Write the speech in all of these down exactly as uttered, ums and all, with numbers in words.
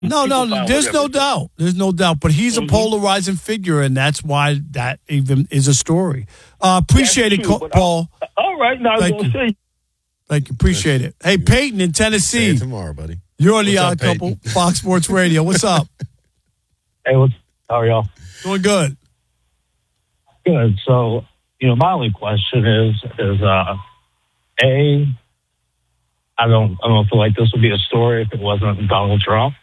No, no, there's no doubt. There's no doubt. But he's a mm-hmm. polarizing figure, and that's why that even is a story. Uh, appreciate true, it, Co- Paul. I, all right, now I'm going to say. Thank you. Appreciate it. Hey, Peyton in Tennessee. See you tomorrow, buddy. You're on the Odd Couple, Fox Sports Radio. What's up? Hey, what's how are y'all? Doing good. Good. So, you know, my only question is, is uh, A, I don't, I don't feel like this would be a story if it wasn't Donald Trump.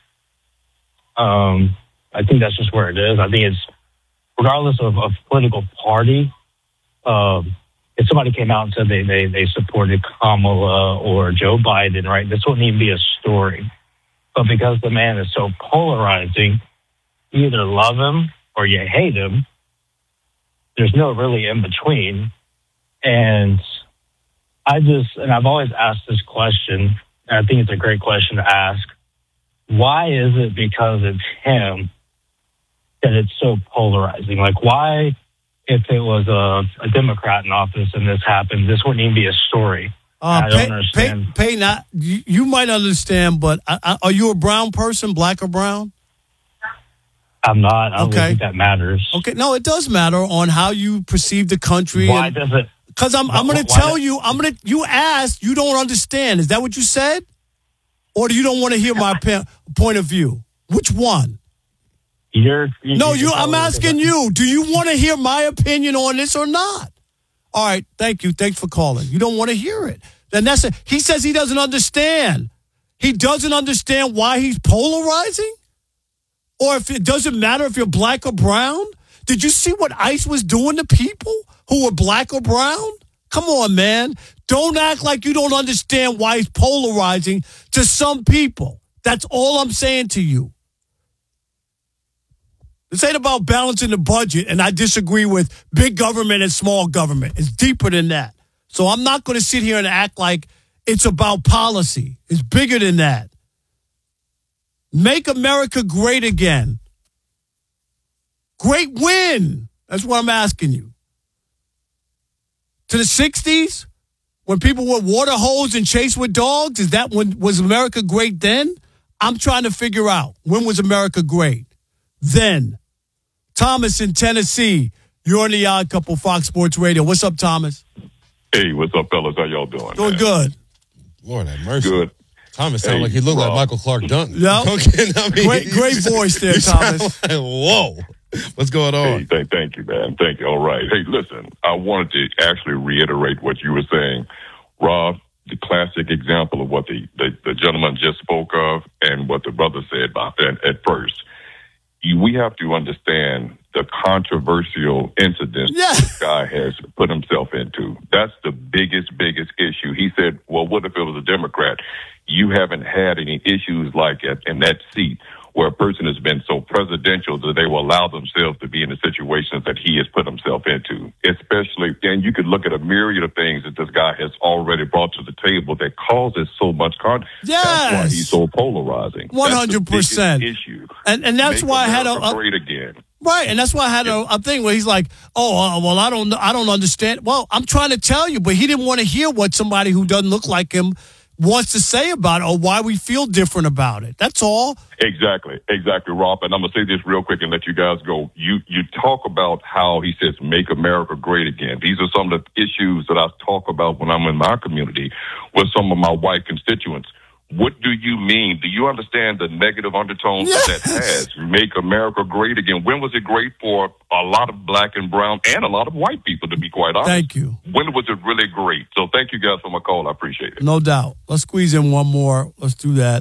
Um, I think that's just where it is. I think it's, regardless of, of political party, um, if somebody came out and said they, they, they supported Kamala or Joe Biden, right, this wouldn't even be a story. But because the man is so polarizing, you either love him or you hate him. There's no really in between. And I just, and I've always asked this question, and I think it's a great question to ask. Why is it because it's him that it's so polarizing? Like, why, if it was a, a Democrat in office and this happened, this wouldn't even be a story? Uh, I don't pay, understand. Pay, pay not, you, you might understand, but I, I, are you a brown person, black or brown? I'm not. I don't okay. think that matters. Okay, no, it does matter on how you perceive the country. Why and, does it? Because I'm, I'm going to tell does, you, I'm going to, you asked, you don't understand. Is that what you said? Or do you don't want to hear my pe- point of view? Which one? You're, you're no, you. I'm asking you. Do you want to hear my opinion on this or not? All right, thank you. Thanks for calling. You don't want to hear it. Then that's it. He says he doesn't understand. He doesn't understand why he's polarizing? Or if it doesn't matter if you're black or brown? Did you see what ICE was doing to people who were black or brown? Come on, man. Don't act like you don't understand why he's polarizing to some people. That's all I'm saying to you. This ain't about balancing the budget, and I disagree with big government and small government. It's deeper than that. So I'm not going to sit here and act like it's about policy. It's bigger than that. Make America great again. Great win. That's what I'm asking you. To the sixties, when people were water hose and chased with dogs, is that when was America great then? I'm trying to figure out, when was America great? Then. Thomas in Tennessee, you're on the Odd Couple, Fox Sports Radio. What's up, Thomas? Hey, what's up, fellas? How y'all doing? Doing man? good. Lord have mercy. Good. Thomas sounded hey, like he looked Rob. like Michael Clark Duncan. Yeah. Okay, I mean, great, great voice there, Thomas. Like, whoa. What's going on? Hey, thank, thank you, man. Thank you. All right. Hey, listen, I wanted to actually reiterate what you were saying. Rob, the classic example of what the, the, the gentleman just spoke of and what the brother said about at, at first. You, we have to understand the controversial incidents yeah. this guy has put himself into. That's the biggest, biggest issue. He said, well, what if it was a Democrat? You haven't had any issues like it in that seat where a person has been so presidential that they will allow themselves to be in the situations that he has put himself into. Especially, and you could look at a myriad of things that this guy has already brought to the table that causes so much conflict. Yes. That's why he's so polarizing. one hundred percent. That's the biggest issue. And, and that's Make why America I had a... a great again. Right, and that's why I had a, a thing where he's like, "Oh, uh, well, I don't, I don't understand." Well, I'm trying to tell you, but he didn't want to hear what somebody who doesn't look like him wants to say about it or why we feel different about it. That's all. Exactly, exactly, Rob. And I'm gonna say this real quick and let you guys go. You you talk about how he says "Make America Great Again." These are some of the issues that I talk about when I'm in my community with some of my white constituents. What do you mean? Do you understand the negative undertones yes. that that has? Make America great again. When was it great for a lot of black and brown and a lot of white people, to be quite honest? Thank you. When was it really great? So thank you guys for my call. I appreciate it. No doubt. Let's squeeze in one more. Let's do that.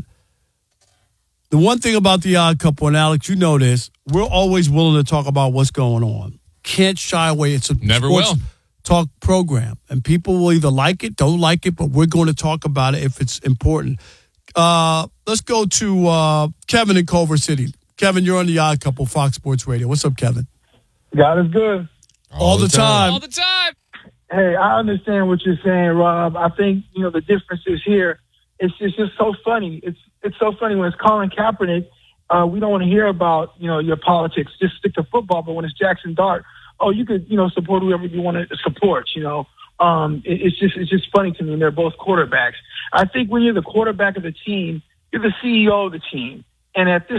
The one thing about the Odd Couple, and Alex, you know this, we're always willing to talk about what's going on. Can't shy away. It's a Never sports will. talk program. And people will either like it, don't like it, but we're going to talk about it if it's important. Uh, let's go to uh, Kevin in Culver City. Kevin, you're on the Odd Couple, Fox Sports Radio. What's up, Kevin? God is good. All, All the time. time. All the time. Hey, I understand what you're saying, Rob. I think, you know, the difference is here. It's just, it's just so funny. It's it's so funny when it's Colin Kaepernick. Uh, we don't want to hear about, you know, your politics. Just stick to football. But when it's Jackson Dart, oh, you could, you know, support whoever you want to support, you know. Um, it, it's just it's just funny to me. They're both quarterbacks. I think when you're the quarterback of the team, you're the C E O of the team. And at this